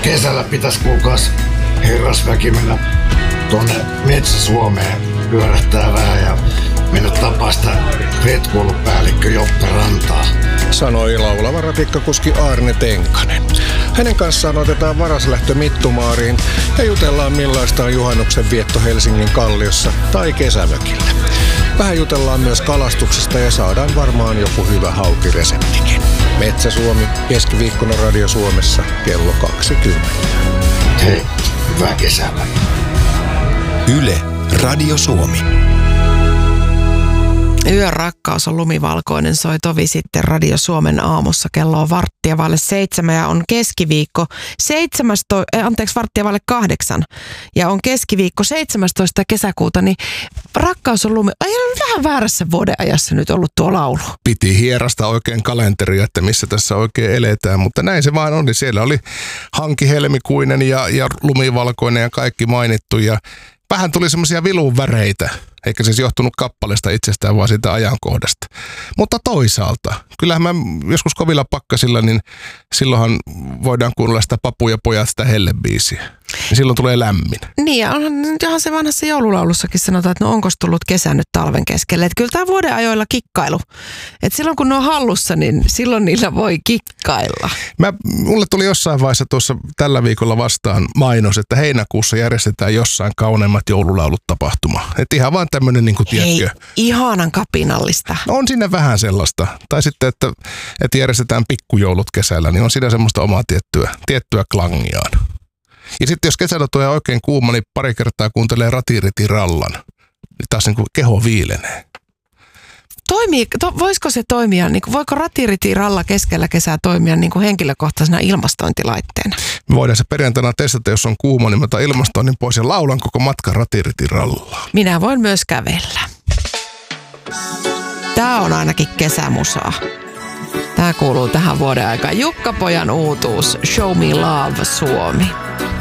Kesällä pitäisi kuulkaas herrasväki mennä tuonne Metsä-Suomeen pyörähtää vähän ja mennä tapaa sitä retkuilupäällikkö Joppe Rantaa. Sanoi laulava ratikkakuski Arne Tenkanen. Hänen kanssaan otetaan varaslähtö Mittumaariin ja jutellaan millaista on juhannuksen vietto Helsingin Kalliossa tai kesämökillä. Vähän jutellaan myös kalastuksesta ja saadaan varmaan joku hyvä haukireseptikin. Metsä-Suomi, keskiviikkona Radio Suomessa kello 20. Hei, hyvää kesää. Yle, Radio Suomi. Yön rakkaus on lumivalkoinen, soi tovi sitten Radio Suomen aamussa. Kello on 6:45 ja on keskiviikko 8 ja on keskiviikko 17. kesäkuuta, niin rakkaus on lumi. Ei ole vähän väärässä vuodenajassa nyt ollut tuo laulu. Piti hierasta oikein kalenteria, että missä tässä oikein eletään, mutta näin se vaan oli. Siellä oli hankihelmikuinen ja lumivalkoinen ja kaikki mainittu ja vähän tuli semmoisia vilun väreitä, eikä siis johtunut kappaleesta itsestään, vaan siitä ajankohdasta. Mutta toisaalta, kyllähän mä joskus kovilla pakkasilla, niin silloinhan voidaan kuunnella sitä Papu ja pojat sitä Helle-biisiä. Ja silloin tulee lämmin. Niin, ja onhan se vanhassa joululaulussakin sanotaan, että no onko tullut kesä nyt talven keskelle. Että kyllä tämä vuoden ajoilla kikkailu. Että silloin kun ne on hallussa, niin silloin niillä voi kikkailla. Mulle tuli jossain vaiheessa tuossa tällä viikolla vastaan mainos, että heinäkuussa järjestetään jossain kauneimmat joululaulut tapahtuma. Että ihan vaan tämmöinen niin kuin tiedätkö. Hei, ihanan kapinallista. No on siinä vähän sellaista. Tai sitten, että järjestetään pikkujoulut kesällä, niin on siinä semmoista omaa tiettyä klangiaan. Ja sitten jos kesällä tulee oikein kuuma, niin pari kertaa kuuntelee Ratiritirallan. Niin taas niin kuin keho viilenee. Voisiko se toimia, niin kuin, voiko Ratiritiralla keskellä kesää toimia niin kuin henkilökohtaisena ilmastointilaitteena? Me voidaan se perjantaina testata, jos on kuuma, niin mä otan ilmastoinnin pois ja laulan koko matkan Ratiritirallaan. Minä voin myös kävellä. Tää on ainakin kesämusaa. Tää kuuluu tähän vuoden aikaan. Jukka Pojan uutuus Show Me Love Suomi.